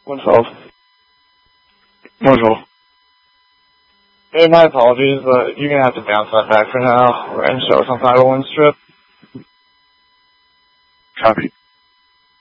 112. Bonjour. Hey, my apologies, but you're gonna have to bounce that back for now and show us on 501 strip. Copy.